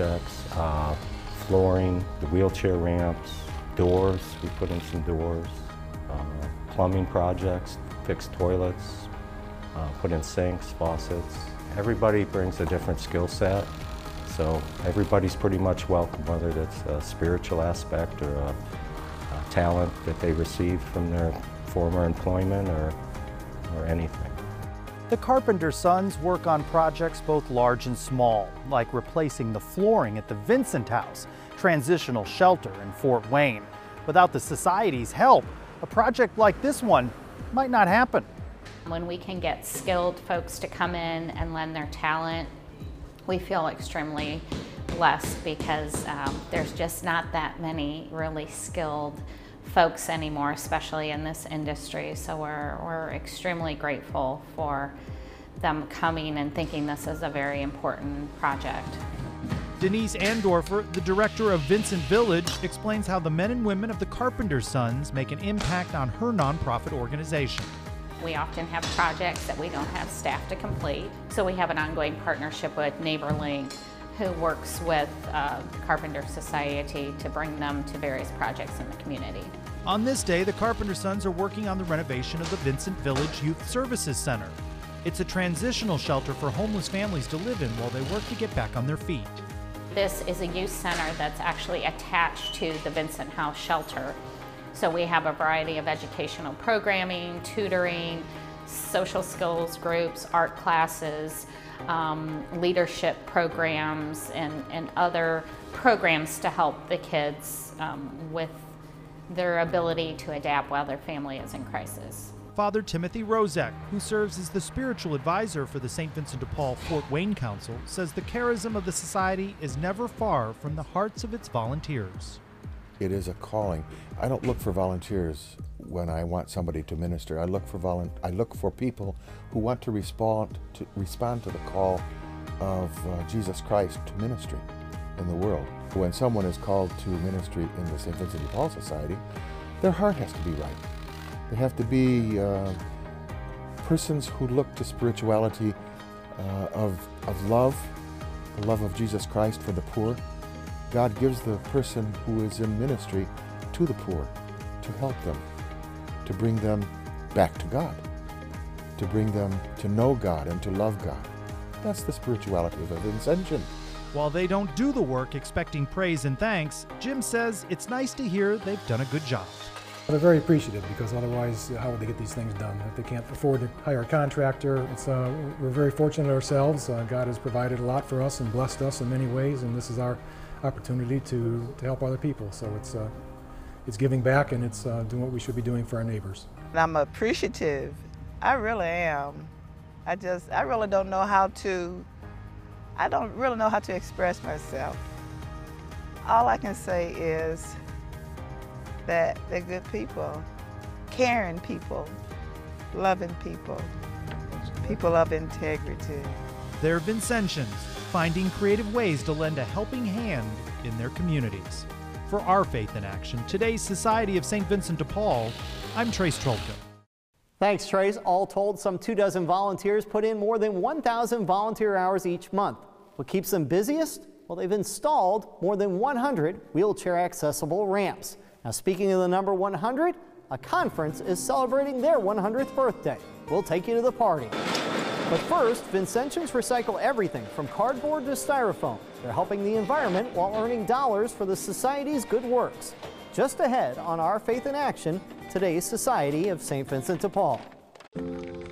projects, flooring, the wheelchair ramps, doors, we put in some doors, plumbing projects, fixed toilets, put in sinks, faucets. Everybody brings a different skill set, so everybody's pretty much welcome, whether it's a spiritual aspect or a talent that they received from their former employment or anything. The Carpenter Sons work on projects both large and small, like replacing the flooring at the Vincent House, transitional shelter in Fort Wayne. Without the Society's help, a project like this one might not happen. When we can get skilled folks to come in and lend their talent, we feel extremely blessed because there's just not that many really skilled folks anymore, especially in this industry. So we're extremely grateful for them coming and thinking this is a very important project. Denise Andorfer, the director of Vincent Village, explains how the men and women of the Carpenter Sons make an impact on her nonprofit organization. We often have projects that we don't have staff to complete, so we have an ongoing partnership with NeighborLink, who works with Carpenter Society to bring them to various projects in the community. On this day, the Carpenter Sons are working on the renovation of the Vincent Village Youth Services Center. It's a transitional shelter for homeless families to live in while they work to get back on their feet. This is a youth center that's actually attached to the Vincent House shelter. So we have a variety of educational programming, tutoring, social skills groups, art classes, leadership programs, and other programs to help the kids with their ability to adapt while their family is in crisis. Father Timothy Rozek, who serves as the spiritual advisor for the St. Vincent de Paul Fort Wayne Council, says the charism of the Society is never far from the hearts of its volunteers. It is a calling. I don't look for volunteers when I want somebody to minister. I look for people who want to respond to the call of Jesus Christ to ministry in the world. When someone is called to ministry in the St. Vincent de Paul Society, their heart has to be right. They have to be persons who look to spirituality of love, the love of Jesus Christ for the poor. God gives the person who is in ministry to the poor to help them, to bring them back to God, to bring them to know God and to love God. That's the spirituality of Vincentian. While they don't do the work expecting praise and thanks, Jim says it's nice to hear they've done a good job. They're very appreciative because otherwise, how would they get these things done? If they can't afford to hire a contractor, we're very fortunate ourselves. God has provided a lot for us and blessed us in many ways, and this is our opportunity to help other people. So it's giving back, and it's doing what we should be doing for our neighbors. I'm appreciative. I really am. I really don't know how to. I don't really know how to express myself. All I can say is that they're good people, caring people, loving people, people of integrity. They're Vincentians, finding creative ways to lend a helping hand in their communities. For Our Faith in Action, today's Society of St. Vincent de Paul, I'm Trace Trolka. Thanks, Trace. All told, some 24 volunteers put in more than 1,000 volunteer hours each month. What keeps them busiest? Well, they've installed more than 100 wheelchair-accessible ramps. Now, speaking of the number 100, a conference is celebrating their 100th birthday. We'll take you to the party. But first, Vincentians recycle everything from cardboard to styrofoam. They're helping the environment while earning dollars for the Society's good works. Just ahead on Our Faith in Action, today's Society of St. Vincent de Paul.